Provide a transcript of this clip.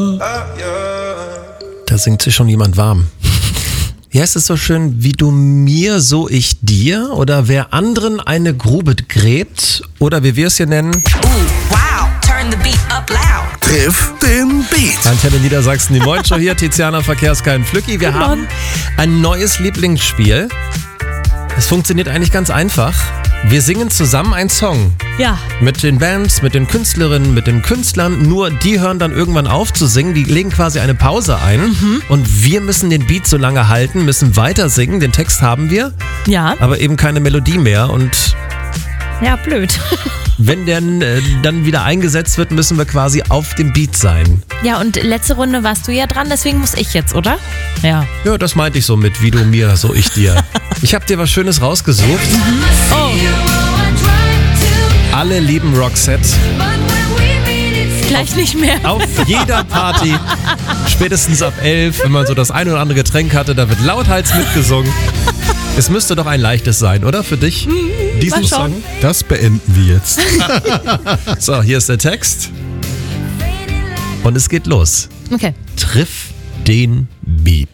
Da singt sich schon jemand warm. Wie heißt es so schön, wie du mir, so ich dir? Oder wer anderen eine Grube gräbt? Oder wie wir es hier nennen... Wow, turn the beat up loud. Triff den Beat. Antenne Niedersachsen, die Moin Show hier, Tiziana Verkehrskein Flücki. Wir haben ein neues Lieblingsspiel. Es funktioniert eigentlich ganz einfach. Wir singen zusammen einen Song. Ja. Mit den Bands, mit den Künstlerinnen, mit den Künstlern. Nur die hören dann irgendwann auf zu singen. Die legen quasi eine Pause ein. Und wir müssen den Beat so lange halten, müssen weiter singen. Den Text haben wir, Ja. aber eben keine Melodie mehr. Und Ja, blöd. wenn der dann wieder eingesetzt wird, müssen wir quasi auf dem Beat sein. Ja, und letzte Runde warst du ja dran, deswegen muss ich jetzt, oder? Ja. Ja, das meinte ich so mit wie du mir, so ich dir. Ich habe dir was Schönes rausgesucht. Oh, Alle lieben Roxette. gleich nicht mehr. Auf jeder Party, spätestens ab 11, wenn man so das ein oder andere Getränk hatte, da wird lauthals mitgesungen. Es müsste doch ein leichtes sein, oder? Für dich? Diesen mal schauen. Song? Das beenden wir jetzt. So, hier ist der Text. Und es geht los. Okay. Triff den Beat.